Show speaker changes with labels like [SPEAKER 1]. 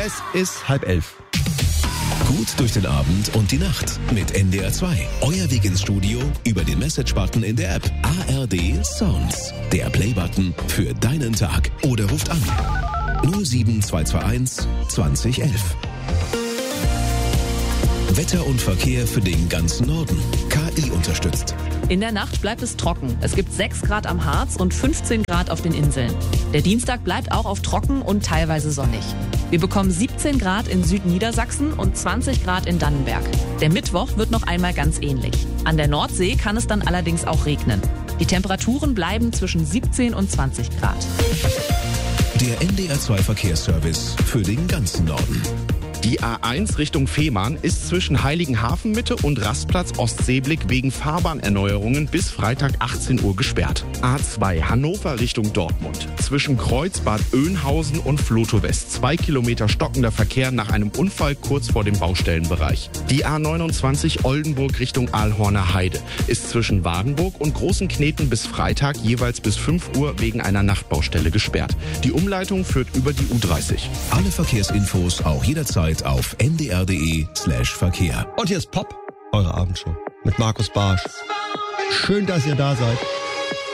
[SPEAKER 1] Es ist 10:30.
[SPEAKER 2] Gut durch den Abend und die Nacht mit NDR 2. Euer Weg ins Studio über den Message-Button in der App. ARD Sounds. Der Play-Button für deinen Tag. Oder ruft an 07221 2011. Wetter und Verkehr für den ganzen Norden. KI unterstützt.
[SPEAKER 3] In der Nacht bleibt es trocken. Es gibt 6 Grad am Harz und 15 Grad auf den Inseln. Der Dienstag bleibt auch auf trocken und teilweise sonnig. Wir bekommen 17 Grad in Südniedersachsen und 20 Grad in Dannenberg. Der Mittwoch wird noch einmal ganz ähnlich. An der Nordsee kann es dann allerdings auch regnen. Die Temperaturen bleiben zwischen 17 und 20 Grad.
[SPEAKER 2] Der NDR 2 Verkehrsservice für den ganzen Norden.
[SPEAKER 1] Die A1 Richtung Fehmarn ist zwischen Heiligenhafen-Mitte und Rastplatz Ostseeblick wegen Fahrbahnerneuerungen bis Freitag 18 Uhr gesperrt. A2 Hannover Richtung Dortmund. Zwischen Kreuzbad Oeynhausen und Floto West 2 Kilometer stockender Verkehr nach einem Unfall kurz vor dem Baustellenbereich. Die A29 Oldenburg Richtung Aalhorner Heide ist zwischen Wadenburg und Großenkneten bis Freitag jeweils bis 5 Uhr wegen einer Nachtbaustelle gesperrt. Die Umleitung führt über die U30.
[SPEAKER 2] Alle Verkehrsinfos auch jederzeit auf ndr.de/Verkehr.
[SPEAKER 4] Und hier ist Pop, eure Abendshow mit Markus Barsch. Schön, dass ihr da seid.